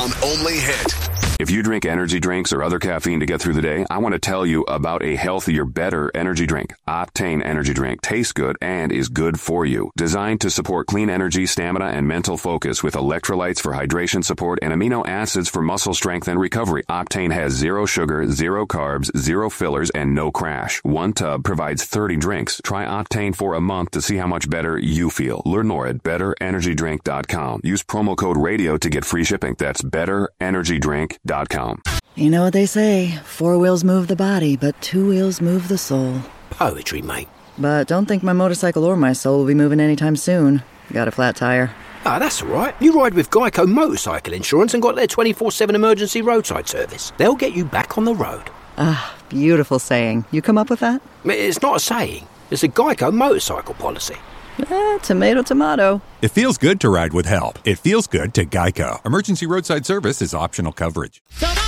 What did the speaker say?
Town only hit. If you drink energy drinks or other caffeine to get through the day, I want to tell you about a healthier, better energy drink. Optane Energy Drink tastes good and is good for you. Designed to support clean energy, stamina, and mental focus with electrolytes for hydration support and amino acids for muscle strength and recovery. Optane has 0 sugar, 0 carbs, 0 fillers, and no crash. One tub provides 30 drinks. Try Optane for a month to see how much better you feel. Learn more at betterenergydrink.com. Use promo code RADIO to get free shipping. That's betterenergydrink.com. You know what they say, 4 wheels move the body, but 2 wheels move the soul. Poetry, mate. But don't think my motorcycle or my soul will be moving anytime soon. Got a flat tire. Ah, that's all right. You ride with Geico Motorcycle Insurance and got their 24/7 emergency roadside service. They'll get you back on the road. Ah, beautiful saying. You come up with that? It's not a saying. It's a Geico motorcycle policy. Tomato, tomato. It feels good to ride with help. It feels good to Geico. Emergency roadside service is optional coverage.